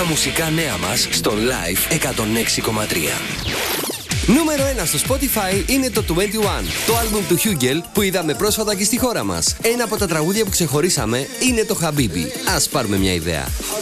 Τα μουσικά νέα μας στο Live 106,3. Νούμερο 1 στο Spotify είναι το 21, το άλμπουμ του Hugel που είδαμε πρόσφατα και στη χώρα μας. Ένα από τα τραγούδια που ξεχωρίσαμε είναι το Habibi. Ας πάρουμε μια ιδέα.